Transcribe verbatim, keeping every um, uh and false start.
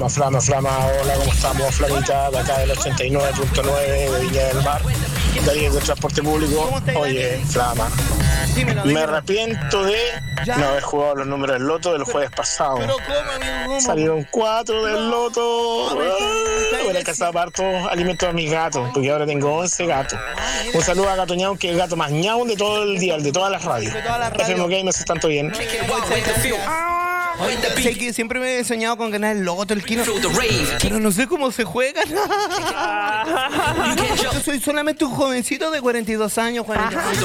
Flama, Flama, hola, ¿cómo estamos? Flamita, de acá del ochenta y nueve punto nueve de Viña del Mar, de ahí del transporte público. Oye, Flama, me arrepiento de no haber jugado los números del loto del jueves pasado. Pero ¿cómo, amigo? ¿Cómo? Salieron cuatro del loto. Voy a alcanzar para harto alimento a mis gatos, porque ahora tengo once gatos. Un saludo a Gato Ñaun, que es el gato más ñaun de todo el día, de todas las radios. F M Gamers están todo bien. Sé que siempre me he soñado con ganar el loto, el kino, pero no sé cómo se juega. Yo soy solamente un jovencito de cuarenta y dos años, Juanito.